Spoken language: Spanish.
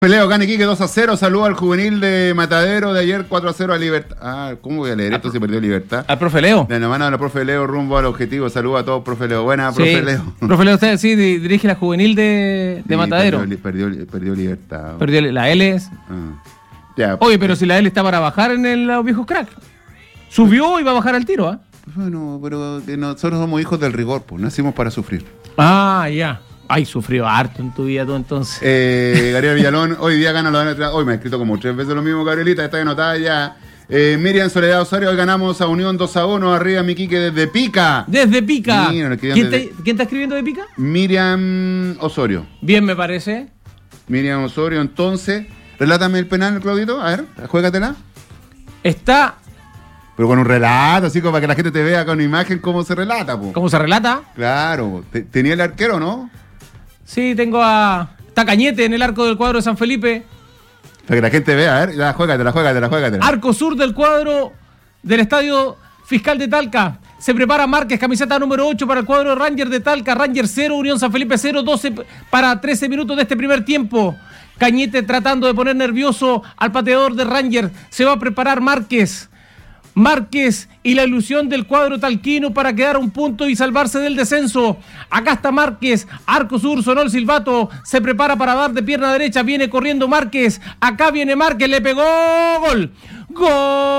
Peleo, gana Iquique 2-0, saludo al juvenil de Matadero de ayer 4-0 a Libertad. Ah, ¿cómo voy a leer esto si perdió Libertad? Al profe Leo. De la mano de la profe Leo rumbo al objetivo, saludo a todos, profe Leo. Buena, profe Sí. Leo. Profe Leo, usted sí dirige la juvenil de Sí, Matadero. Perdió Libertad. Perdió la L. Ah. Ya, Oye, pero si la L está para bajar en los viejos crack. Subió y va a bajar al tiro, ¿ah? Bueno, pero que nosotros somos hijos del rigor, pues, nacimos para sufrir. Ah, ya. Ay, sufrió harto en tu vida tú entonces. Gabriel Villalón, hoy día gana los de hoy me ha escrito como 3 veces lo mismo, Gabrielita, está anotada ya. Miriam Soledad Osorio, hoy ganamos a Unión 2-1, arriba Miquique desde Pica. Desde Pica. Mira, nos ¿Quién escribían está escribiendo de Pica? Miriam Osorio. Bien, me parece. Miriam Osorio, entonces, relátame el penal, Claudito, a ver, juégatela. Está. Pero con un relato, así como para que la gente te vea con imagen cómo se relata, po. ¿Cómo se relata? Claro, tenía el arquero, ¿no? Sí, tengo a. Está Cañete en el arco del cuadro de San Felipe. Para que la gente vea, a ver, ya, juégatela. Arco sur del cuadro del Estadio Fiscal de Talca. Se prepara Márquez, camiseta número 8 para el cuadro de Ranger de Talca. Ranger 0, Unión San Felipe 0, 12 para 13 minutos de este primer tiempo. Cañete tratando de poner nervioso al pateador de Ranger. Se va a preparar Márquez y la ilusión del cuadro talquino para quedar a un punto y salvarse del descenso. Acá está Márquez, arco sur, sonó el silbato, se prepara para dar de pierna derecha, viene corriendo Márquez, acá viene Márquez, le pegó, ¡gol!